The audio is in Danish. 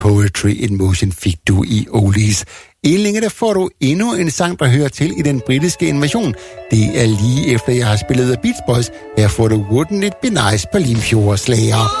Poetry in Motion fik du i Oldies. Inden der får du endnu en sang, der hører til i den britiske invasion. Det er lige efter, jeg har spillet The Beach Boys. Her får du Wouldn't It Be Nice på Limfjordsslager.